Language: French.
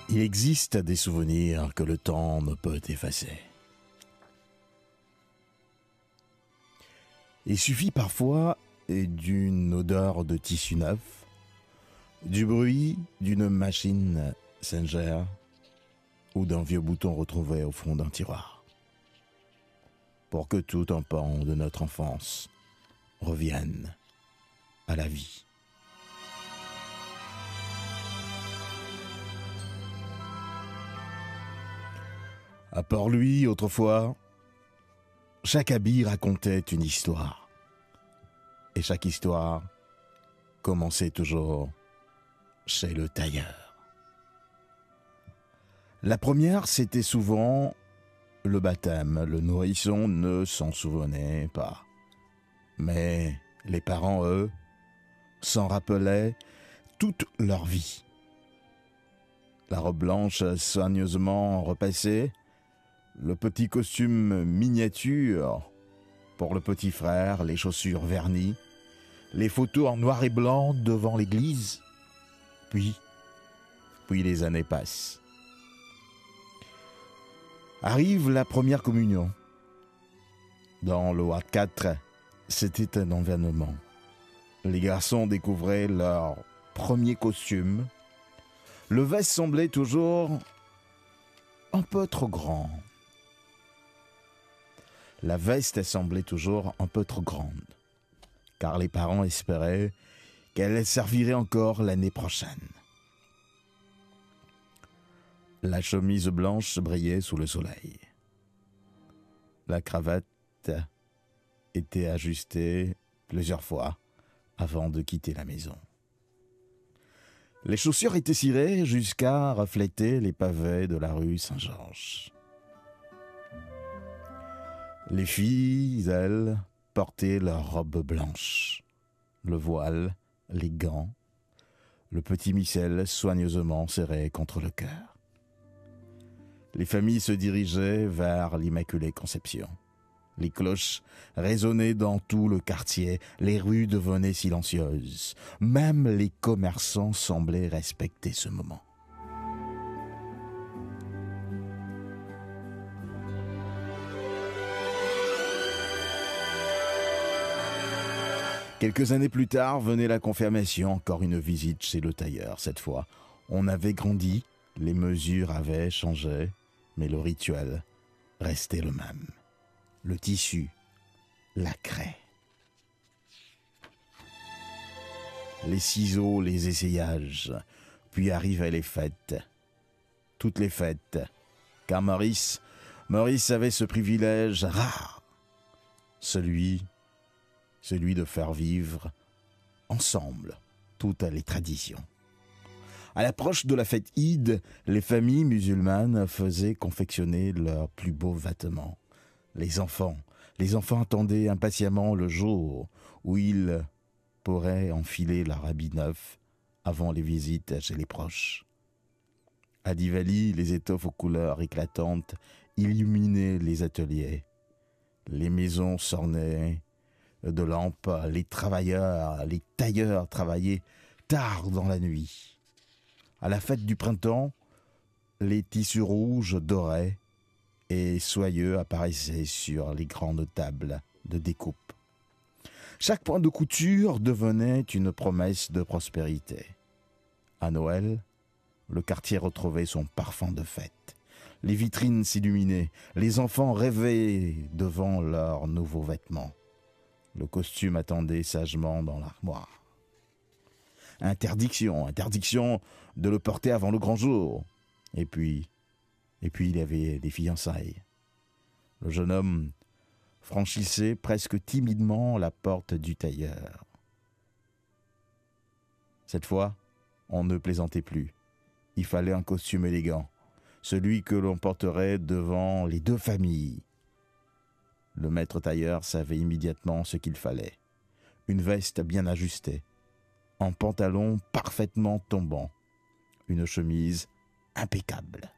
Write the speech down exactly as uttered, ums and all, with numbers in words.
Il existe des souvenirs que le temps ne peut effacer. Il suffit parfois d'une odeur de tissu neuf, du bruit d'une machine Singer ou d'un vieux bouton retrouvé au fond d'un tiroir, pour que tout un pan de notre enfance revienne à la vie. À Port-Louis, autrefois, chaque habit racontait une histoire. Et chaque histoire commençait toujours chez le tailleur. La première, c'était souvent le baptême. Le nourrisson ne s'en souvenait pas. Mais les parents, eux, s'en rappelaient toute leur vie. La robe blanche soigneusement repassée, le petit costume miniature pour le petit frère, les chaussures vernies, les photos en noir et blanc devant l'église. Puis, puis les années passent. Arrive la première communion. Dans le Ward quatre, c'était un événement. Les garçons découvraient leur premier costume. Le veste semblait toujours un peu trop grand. La veste semblait toujours un peu trop grande, car les parents espéraient qu'elle servirait encore l'année prochaine. La chemise blanche brillait sous le soleil. La cravate était ajustée plusieurs fois avant de quitter la maison. Les chaussures étaient cirées jusqu'à refléter les pavés de la rue Saint-Georges. Les filles, elles, portaient leurs robes blanches, le voile, les gants, le petit missel soigneusement serré contre le cœur. Les familles se dirigeaient vers l'Immaculée Conception. Les cloches résonnaient dans tout le quartier, les rues devenaient silencieuses. Même les commerçants semblaient respecter ce moment. Quelques années plus tard, venait la confirmation, encore une visite chez le tailleur. Cette fois, on avait grandi, les mesures avaient changé, mais le rituel restait le même. Le tissu, la craie. Les ciseaux, les essayages, puis arrivaient les fêtes. Toutes les fêtes, car Maurice, Maurice avait ce privilège rare, celui celui de faire vivre ensemble toutes les traditions. À l'approche de la fête Eid, les familles musulmanes faisaient confectionner leurs plus beaux vêtements. Les enfants, les enfants attendaient impatiemment le jour où ils pourraient enfiler leur habit neuf avant les visites chez les proches. À Diwali, les étoffes aux couleurs éclatantes illuminaient les ateliers. Les maisons s'ornaient de lampes, les travailleurs, les tailleurs travaillaient tard dans la nuit. À la fête du printemps, les tissus rouges dorés et soyeux apparaissaient sur les grandes tables de découpe. Chaque point de couture devenait une promesse de prospérité. À Noël, le quartier retrouvait son parfum de fête. Les vitrines s'illuminaient, les enfants rêvaient devant leurs nouveaux vêtements. Le costume attendait sagement dans l'armoire. Interdiction, interdiction de le porter avant le grand jour. Et puis, et puis il y avait les fiançailles. Le jeune homme franchissait presque timidement la porte du tailleur. Cette fois, on ne plaisantait plus. Il fallait un costume élégant, celui que l'on porterait devant les deux familles. Le maître tailleur savait immédiatement ce qu'il fallait. Une veste bien ajustée, un pantalon parfaitement tombant, une chemise impeccable.